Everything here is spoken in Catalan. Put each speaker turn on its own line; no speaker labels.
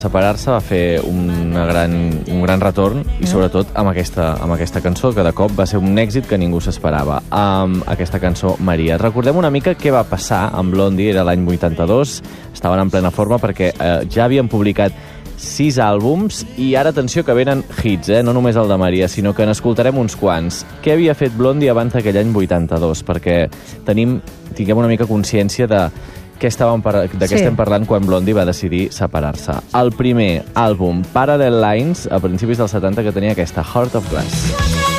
separar-se va fer un gran retorn i sobretot amb aquesta cançó que de cop va ser un èxit que ningú s'esperava, amb aquesta cançó Maria. Recordem una mica què va passar amb Blondie, era l'any 82, estaven en plena forma perquè ja havien publicat 6 àlbums i ara atenció que venen hits, no només el de Maria, sinó que n'escoltarem uns quants. Què havia fet Blondie abans d'aquell any 82? Perquè tinguem una mica consciència de què estem parlant quan Blondie va decidir separar-se. El primer àlbum, Parallel Lines, a principis dels 70, que tenia aquesta Heart of Glass.